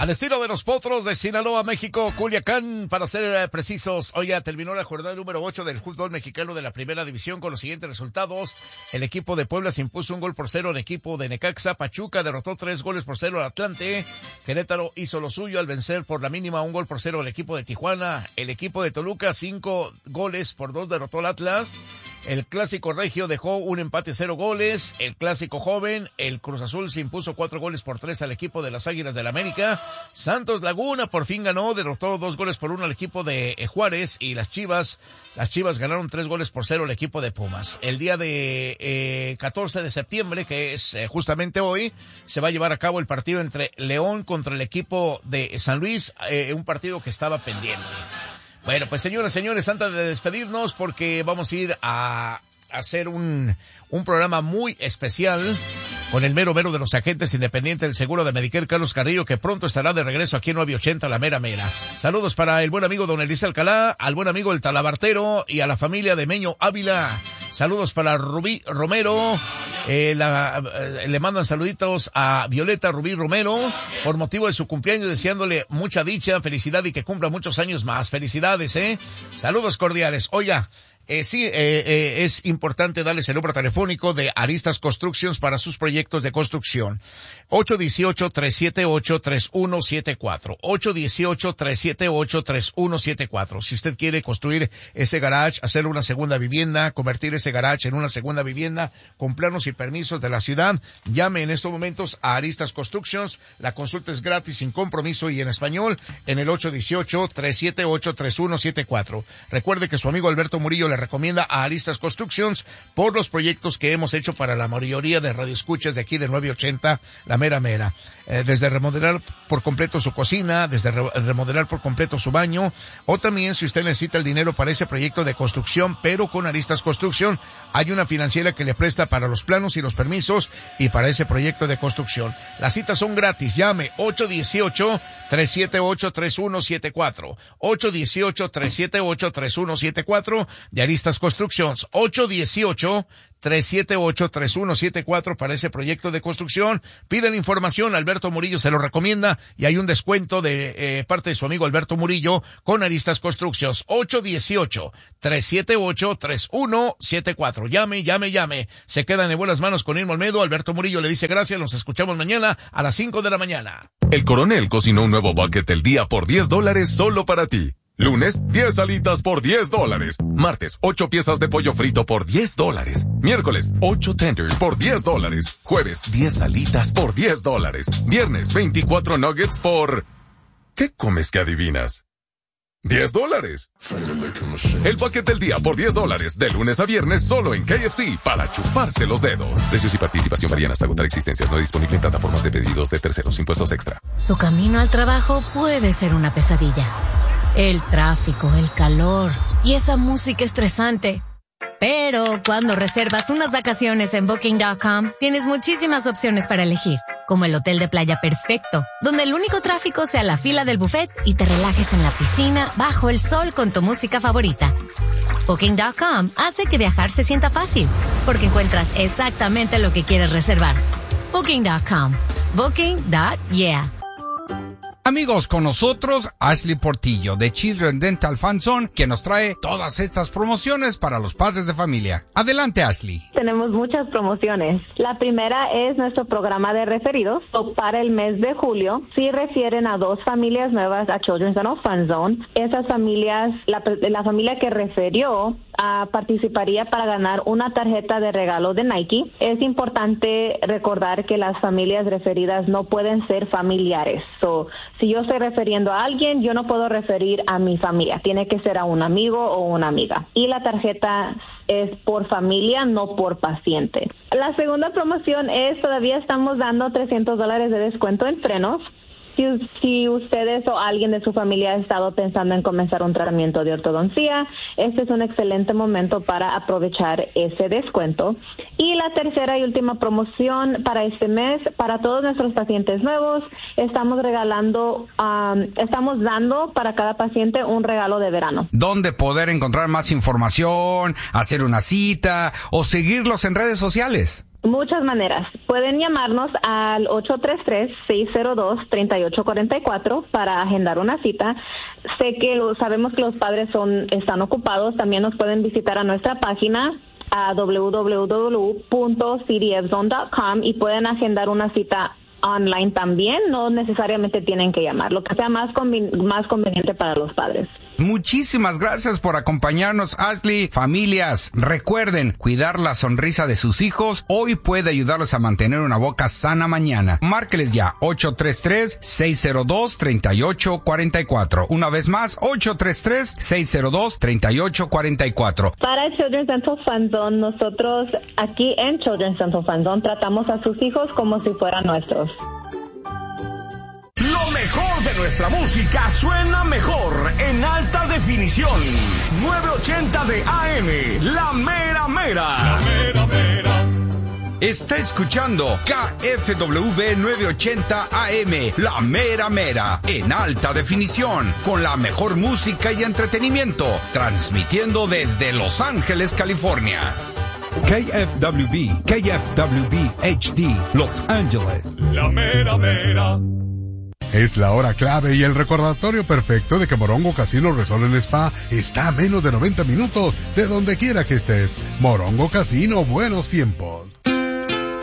Al estilo de los Potros de Sinaloa, México, Culiacán, para ser precisos. Hoy ya terminó la jornada número 8 del fútbol mexicano de la primera división con los siguientes resultados. El equipo de Puebla se impuso 1-0 al equipo de Necaxa. Pachuca derrotó 3-0 al Atlante. Querétaro hizo lo suyo al vencer por la mínima 1-0 al equipo de Tijuana. El equipo de Toluca 5-2 derrotó al Atlas. El clásico regio dejó un empate 0 goles. El clásico joven, el Cruz Azul se impuso 4-3 al equipo de las Águilas del América. Santos Laguna por fin ganó, derrotó 2-1 al equipo de Juárez, y las Chivas ganaron 3-0 al equipo de Pumas. El día de 14 de septiembre, que es justamente hoy, se va a llevar a cabo el partido entre León contra el equipo de San Luis, un partido que estaba pendiente. Bueno, pues señoras, señores, antes de despedirnos, porque vamos a ir a hacer un programa muy especial con el mero de los agentes independientes del seguro de Medicare, Carlos Carrillo, que pronto estará de regreso aquí en 980, la mera. Saludos para el buen amigo don Elisa Alcalá, al buen amigo el Talabartero y a la familia de Meño Ávila. Saludos para Rubí Romero. Le mandan saluditos a Violeta Rubí Romero por motivo de su cumpleaños, deseándole mucha dicha, felicidad y que cumpla muchos años más. Felicidades, Saludos cordiales. Oiga, es importante darles el número telefónico de Aristas Constructions para sus proyectos de construcción. 818-378-3174. 818-378-3174. Si usted quiere construir ese garage, hacer una segunda vivienda, convertir ese garage en una segunda vivienda con planos y permisos de la ciudad, llame en estos momentos a Aristas Constructions. La consulta es gratis, sin compromiso y en español en el 818-378-3174. Recuerde que su amigo Alberto Murillo le recomienda a Aristas Constructions por los proyectos que hemos hecho para la mayoría de radioescuchas de aquí de 980, la mera. Desde remodelar por completo su cocina, desde remodelar por completo su baño, o también si usted necesita el dinero para ese proyecto de construcción, pero con Aristas Construcción hay una financiera que le presta para los planos y los permisos y para ese proyecto de construcción. Las citas son gratis. Llame 818-378-3174. 818-378-3174 de Aristas Constructions. 818-378-3174 para ese proyecto de construcción. Piden información, Alberto Murillo se lo recomienda y hay un descuento de parte de su amigo Alberto Murillo con Aristas Constructions. 818-378-3174. Llame. Se quedan en buenas manos con Irma Olmedo. Alberto Murillo le dice gracias. Nos escuchamos mañana a las 5 de la mañana. El Coronel cocinó un nuevo bucket del día por $10 solo para ti. Lunes, 10 alitas por $10. Martes, 8 piezas de pollo frito por $10. Miércoles, 8 tenders por $10. Jueves, 10 alitas por $10. Viernes, 24 nuggets por... ¿Qué comes que adivinas? $10. El paquete del día por $10, de lunes a viernes solo en KFC, para chuparse los dedos. Precios y participación varían hasta agotar existencias. No disponible en plataformas de pedidos de terceros. Impuestos extra. Tu camino al trabajo puede ser una pesadilla. El tráfico, el calor y esa música estresante. Pero cuando reservas unas vacaciones en Booking.com, tienes muchísimas opciones para elegir, como el hotel de playa perfecto, donde el único tráfico sea la fila del buffet y te relajes en la piscina bajo el sol con tu música favorita. Booking.com hace que viajar se sienta fácil, porque encuentras exactamente lo que quieres reservar. Booking.com. Booking.yeah. Amigos, con nosotros Ashley Portillo de Children Dental Fund Zone, que nos trae todas estas promociones para los padres de familia. Adelante, Ashley. Tenemos muchas promociones. La primera es nuestro programa de referidos. Para el mes de julio, si refieren a 2 familias nuevas a Children's Dental Fund Zone, esas familias, la familia que refirió participaría para ganar una tarjeta de regalo de Nike. Es importante recordar que las familias referidas no pueden ser familiares. Si yo estoy refiriendo a alguien, yo no puedo referir a mi familia. Tiene que ser a un amigo o una amiga. Y la tarjeta es por familia, no por paciente. La segunda promoción es, todavía estamos dando $300 de descuento en frenos. Si ustedes o alguien de su familia ha estado pensando en comenzar un tratamiento de ortodoncia, este es un excelente momento para aprovechar ese descuento. Y la tercera y última promoción para este mes, para todos nuestros pacientes nuevos, estamos dando para cada paciente un regalo de verano. ¿Dónde poder encontrar más información, hacer una cita o seguirlos en redes sociales? Muchas maneras. Pueden llamarnos al 833-602-3844 para agendar una cita. Sabemos que los padres están ocupados. También nos pueden visitar a nuestra página a www.cdfzone.com y pueden agendar una cita online también. No necesariamente tienen que llamar, lo que sea más conveniente para los padres. Muchísimas gracias por acompañarnos, Ashley. Familias, recuerden, cuidar la sonrisa de sus hijos hoy puede ayudarlos a mantener una boca sana mañana. Márqueles ya, 833-602-3844. Una vez más, 833-602-3844. Para el Children's Dental Fund Zone, nosotros aquí en Children's Dental Fund Zone tratamos a sus hijos como si fueran nuestros. Lo mejor de nuestra música suena mejor en alta definición. 980 de AM, La Mera Mera. La Mera Mera. Está escuchando KFW 980 AM, La Mera Mera, en alta definición, con la mejor música y entretenimiento, transmitiendo desde Los Ángeles, California. KFWB HD, Los Ángeles. La Mera Mera. Es la hora clave y el recordatorio perfecto de que Morongo Casino Resort and Spa está a menos de 90 minutos de donde quiera que estés. Morongo Casino, buenos tiempos.